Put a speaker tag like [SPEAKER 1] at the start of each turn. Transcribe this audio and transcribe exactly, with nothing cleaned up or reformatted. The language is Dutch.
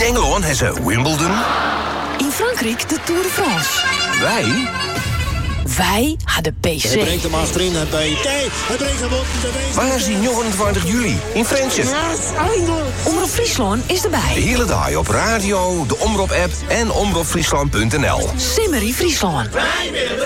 [SPEAKER 1] Engeland hebben ze Wimbledon.
[SPEAKER 2] In Frankrijk de Tour de France.
[SPEAKER 1] Wij?
[SPEAKER 2] Wij hadden P C.
[SPEAKER 3] Hij brengt hem achterin, hij brengt hij brengt hem op de wees.
[SPEAKER 1] Waar is die negenentwintig juli? In Friendship.
[SPEAKER 2] Omroep Friesland is
[SPEAKER 1] De
[SPEAKER 2] erbij.
[SPEAKER 1] hele dag op radio, de Omroep-app en omroep friesland punt n l.
[SPEAKER 2] Simmerie Friesland.